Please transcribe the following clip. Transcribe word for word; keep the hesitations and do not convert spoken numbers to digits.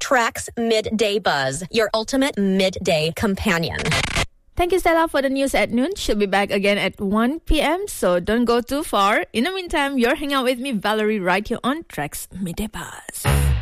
Trax Midday Buzz, your ultimate midday companion. Thank you, Stella, for the news at noon. She'll be back again at one p.m., so don't go too far. In the meantime, you're hanging out with me, Valerie, right here on Trax Midday Buzz.